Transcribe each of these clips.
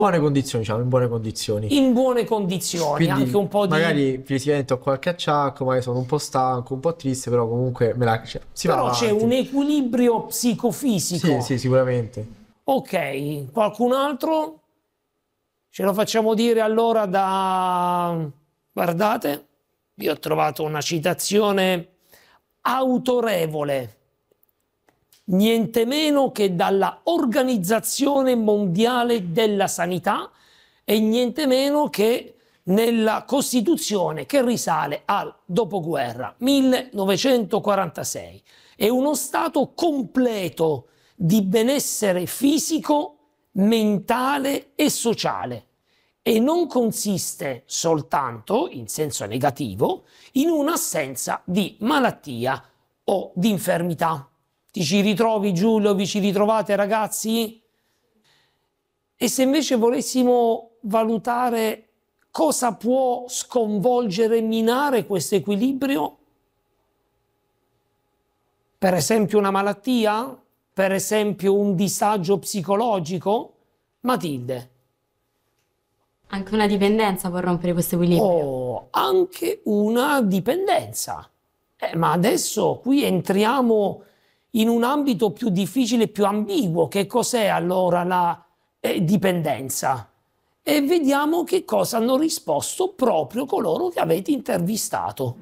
buone condizioni, diciamo, in buone condizioni. In buone condizioni, Quindi anche un po' di... magari fisicamente ho qualche acciacco, magari sono un po' stanco, un po' triste, però comunque si va Però c'è avanti. un equilibrio psicofisico. Sì, sì, sicuramente. Ok, qualcun altro? Ce lo facciamo dire allora da... Guardate, io ho trovato una citazione autorevole, niente meno che dalla Organizzazione Mondiale della Sanità e niente meno che nella Costituzione che risale al dopoguerra 1946. È uno stato completo di benessere fisico, mentale e sociale e non consiste soltanto, in senso negativo, in un'assenza di malattia o di infermità. Ti ci ritrovi, Giulio? Vi ci ritrovate, ragazzi? E se invece volessimo valutare cosa può sconvolgere e minare questo equilibrio? Per esempio una malattia? Per esempio un disagio psicologico? Matilde. Anche una dipendenza può rompere questo equilibrio. Oh, anche una dipendenza. Ma adesso qui entriamo in un ambito più difficile, più ambiguo. Che cos'è allora la dipendenza? E vediamo che cosa hanno risposto proprio coloro che avete intervistato.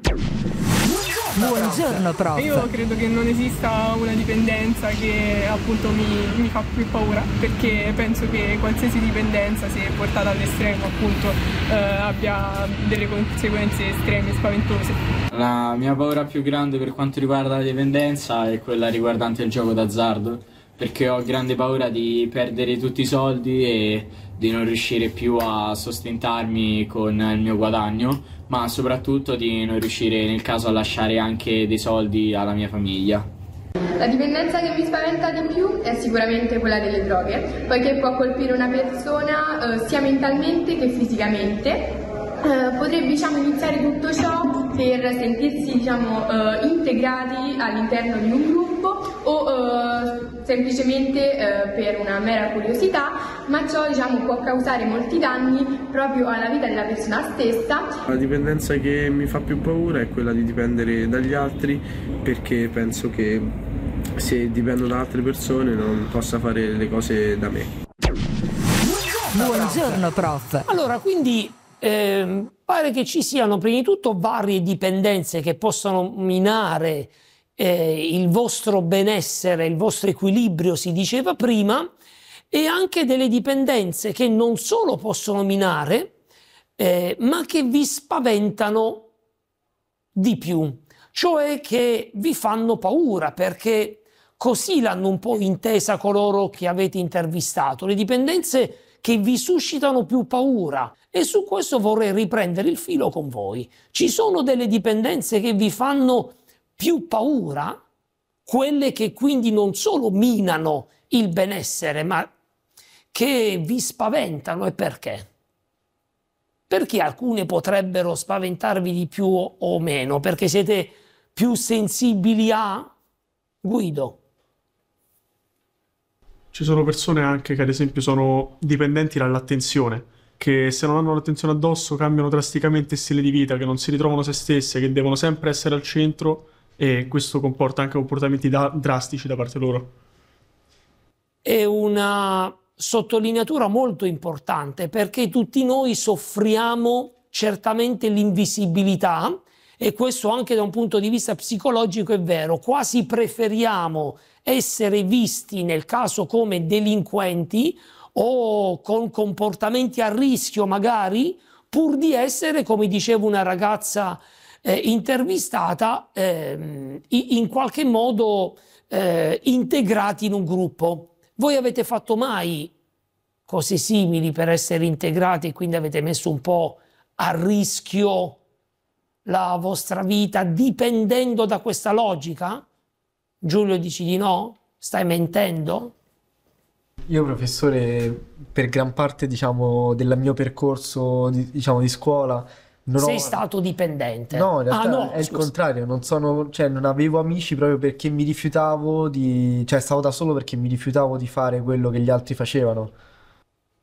Buongiorno prof. Io credo che non esista una dipendenza che appunto mi fa più paura, perché penso che qualsiasi dipendenza, se portata all'estremo, appunto abbia delle conseguenze estreme, spaventose. La mia paura più grande per quanto riguarda la dipendenza è quella riguardante il gioco d'azzardo, perché ho grande paura di perdere tutti i soldi e di non riuscire più a sostentarmi con il mio guadagno, ma soprattutto di non riuscire nel caso a lasciare anche dei soldi alla mia famiglia. La dipendenza che mi spaventa di più è sicuramente quella delle droghe, poiché può colpire una persona sia mentalmente che fisicamente. Potrebbe iniziare tutto ciò per sentirsi integrati all'interno di un gruppo o semplicemente per una mera curiosità, ma ciò può causare molti danni proprio alla vita della persona stessa. La dipendenza che mi fa più paura è quella di dipendere dagli altri, perché penso che se dipendo da altre persone non possa fare le cose da me. Buongiorno prof. Allora, quindi pare che ci siano prima di tutto varie dipendenze che possono minare il vostro benessere, il vostro equilibrio, si diceva prima, e anche delle dipendenze che non solo possono minare, ma che vi spaventano di più, cioè che vi fanno paura, perché così l'hanno un po' intesa coloro che avete intervistato, le dipendenze che vi suscitano più paura. E su questo vorrei riprendere il filo con voi. Ci sono delle dipendenze che vi fanno più paura, quelle che quindi non solo minano il benessere, ma che vi spaventano. E perché? Perché alcune potrebbero spaventarvi di più o meno? Perché siete più sensibili a... Guido. Ci sono persone anche che ad esempio sono dipendenti dall'attenzione, che se non hanno l'attenzione addosso cambiano drasticamente stile di vita, che non si ritrovano se stesse, che devono sempre essere al centro, e questo comporta anche comportamenti drastici da parte loro. È una sottolineatura molto importante, perché tutti noi soffriamo certamente l'invisibilità, e questo anche da un punto di vista psicologico è vero. Quasi preferiamo essere visti nel caso come delinquenti o con comportamenti a rischio magari, pur di essere, come diceva una ragazza intervistata, in qualche modo integrati in un gruppo. Voi avete fatto mai cose simili per essere integrati e quindi avete messo un po' a rischio la vostra vita dipendendo da questa logica? Giulio, dici di no? Stai mentendo? Io, professore, per gran parte, del mio percorso, di scuola, Sei stato dipendente? No, in realtà no, è il contrario, non avevo amici proprio perché mi rifiutavo stavo da solo perché mi rifiutavo di fare quello che gli altri facevano.